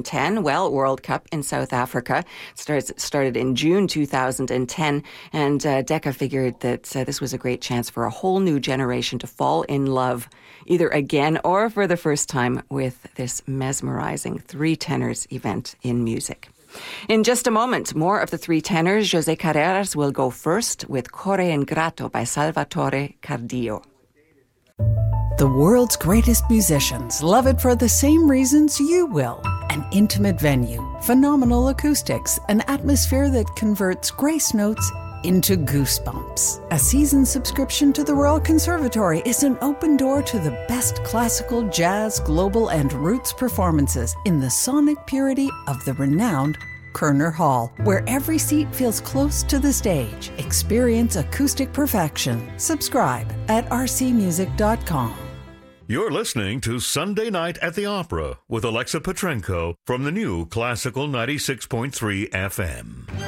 2010? Well, World Cup in South Africa. Started in June 2010, and Decca figured that this was a great chance for a whole new generation to fall in love, either again or for the first time, with this mesmerizing Three Tenors event in music. In just a moment, more of the Three Tenors. José Carreras will go first with Cor Ingrato by Salvatore Cardillo. The world's greatest musicians love it for the same reasons you will. An intimate venue, phenomenal acoustics, an atmosphere that converts grace notes into goosebumps. A season subscription to the Royal Conservatory is an open door to the best classical, jazz, global, and roots performances in the sonic purity of the renowned Kerner Hall, where every seat feels close to the stage. Experience acoustic perfection. Subscribe at rcmusic.com. You're listening to Sunday Night at the Opera with Alexa Petrenko from the new Classical 96.3 FM.